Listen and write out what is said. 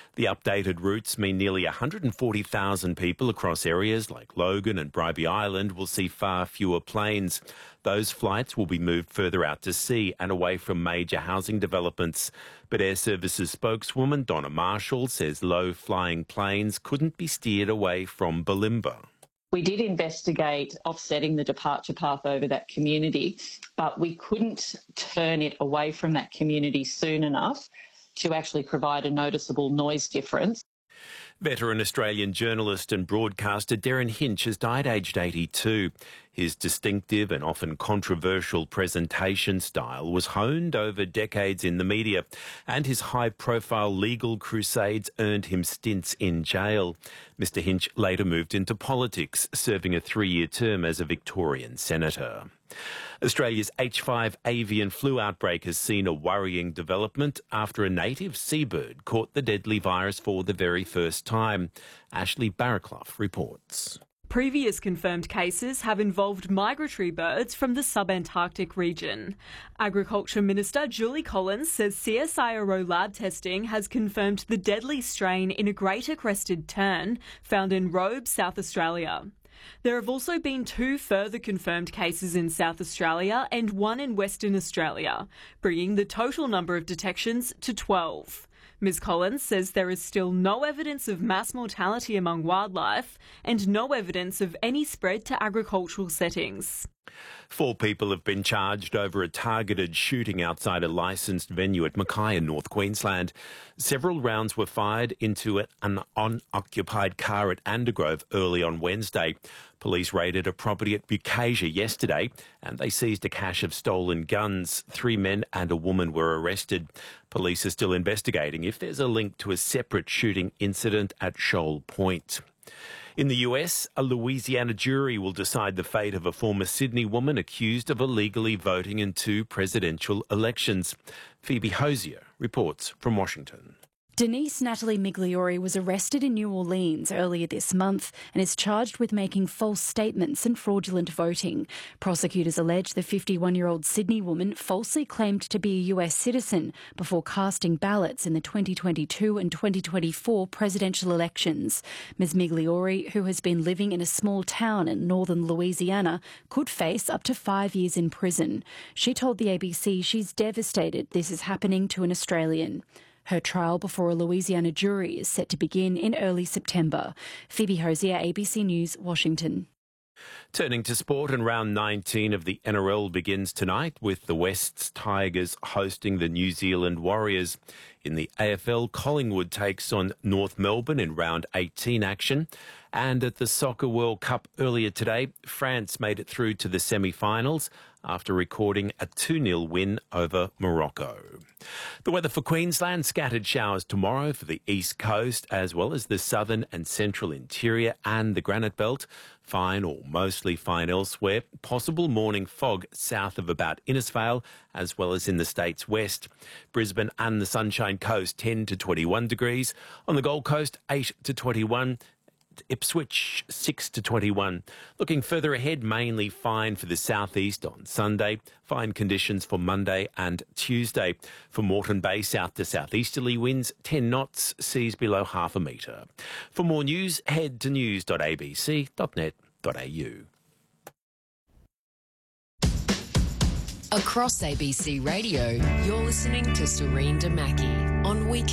The updated routes mean nearly 140,000 people across areas like Logan and Bribie Island will see far fewer planes. Those flights will be moved further out to sea and away from major housing developments. But Air Services spokeswoman Donna Marshall says low-flying planes couldn't be steered away from Bulimba. We did investigate offsetting the departure path over that community, but we couldn't turn it away from that community soon enough to actually provide a noticeable noise difference. Veteran Australian journalist and broadcaster Derryn Hinch has died aged 82. His distinctive and often controversial presentation style was honed over decades in the media, and his high-profile legal crusades earned him stints in jail. Mr Hinch later moved into politics, serving a 3-year term as a Victorian senator. Australia's H5 avian flu outbreak has seen a worrying development after a native seabird caught the deadly virus for the very first time. Ashley Barraclough reports. Previous confirmed cases have involved migratory birds from the subantarctic region. Agriculture Minister Julie Collins says CSIRO lab testing has confirmed the deadly strain in a greater crested tern found in Robe, South Australia. There have also been 2 further confirmed cases in South Australia and 1 in Western Australia, bringing the total number of detections to 12. Ms Collins says there is still no evidence of mass mortality among wildlife and no evidence of any spread to agricultural settings. 4 people have been charged over a targeted shooting outside a licensed venue at Mackay in North Queensland. Several rounds were fired into an unoccupied car at Andergrove early on Wednesday. Police raided a property at Bukasia yesterday and they seized a cache of stolen guns. 3 men and a woman were arrested. Police are still investigating if there's a link to a separate shooting incident at Shoal Point. In the US, a Louisiana jury will decide the fate of a former Sydney woman accused of illegally voting in 2 presidential elections. Phoebe Hosier reports from Washington. Denise Natalie Migliore was arrested in New Orleans earlier this month and is charged with making false statements and fraudulent voting. Prosecutors allege the 51-year-old Sydney woman falsely claimed to be a US citizen before casting ballots in the 2022 and 2024 presidential elections. Ms Migliore, who has been living in a small town in northern Louisiana, could face up to 5 years in prison. She told the ABC she's devastated this is happening to an Australian. Her trial before a Louisiana jury is set to begin in early September. Phoebe Hosier, ABC News, Washington. Turning to sport, and round 19 of the NRL begins tonight with the Wests Tigers hosting the New Zealand Warriors. In the AFL, Collingwood takes on North Melbourne in round 18 action. And at the Soccer World Cup earlier today, France made it through to the semi-finals after recording a 2-0 win over Morocco. The weather for Queensland: scattered showers tomorrow for the east coast as well as the southern and central interior and the Granite Belt. Fine or mostly fine elsewhere. Possible morning fog south of about Innisfail as well as in the state's west. Brisbane and the Sunshine Coast 10 to 21 degrees. On the Gold Coast 8 to 21. Ipswich 6 to 21. Looking further ahead, mainly fine for the southeast on Sunday. Fine conditions for Monday and Tuesday. For Moreton Bay, south to southeasterly winds 10 knots, seas below half a metre. For more news, head to news.abc.net.au. Across ABC Radio, you're listening to Serene Damaki on Weekend.